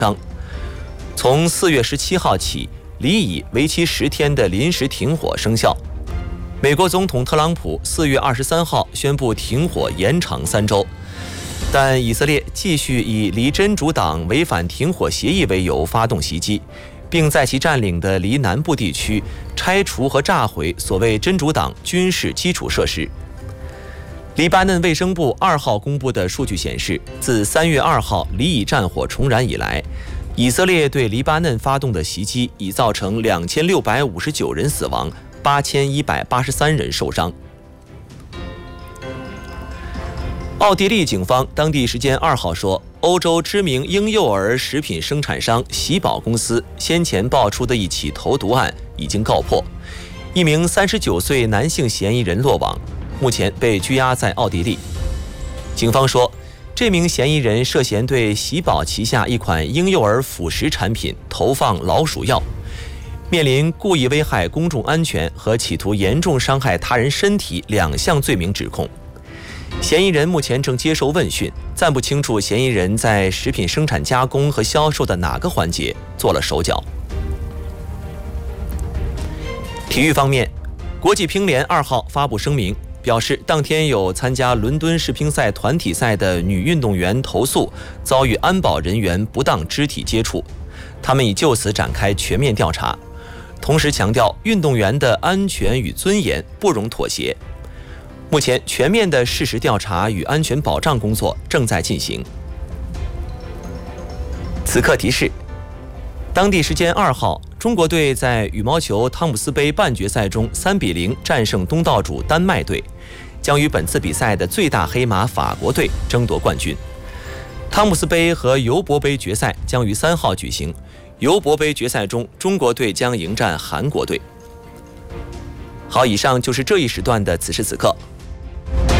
章。从4月17号起，离以为期10天的临时停火生效。美国总统特朗普4月23号宣布停火延长3周，但以色列继续以离真主党违反停火协议为由发动袭击，并在其占领的离南部地区拆除和炸毁所谓真主党军事基础设施。黎巴嫩卫生部2号公布的数据显示，自3月2号离以战火重燃以来，以色列对黎巴嫩发动的袭击已造成2659人死亡，8183人受伤。奥地利警方当地时间2号说，欧洲知名婴幼儿食品生产商喜宝公司先前爆出的一起投毒案已经告破，一名39岁男性嫌疑人落网，目前被拘押在奥地利。警方说，这名嫌疑人涉嫌对喜宝旗下一款婴幼儿辅食产品投放老鼠药，面临故意危害公众安全和企图严重伤害他人身体2项罪名指控。嫌疑人目前正接受问讯，暂不清楚嫌疑人在食品生产加工和销售的哪个环节做了手脚。体育方面，国际乒联2号发布声明，表示当天有参加伦敦世乒赛团体赛的女运动员投诉遭遇安保人员不当肢体接触，他们已就此展开全面调查，同时强调运动员的安全与尊严不容妥协。目前全面的事实调查与安全保障工作正在进行。此刻提示，当地时间2号，中国队在羽毛球汤姆斯杯半决赛中3-0战胜东道主丹麦队，将与本次比赛的最大黑马法国队争夺冠军。汤姆斯杯和尤伯杯决赛将于3号举行，尤伯杯决赛中，中国队将迎战韩国队。好，以上就是这一时段的此时此刻，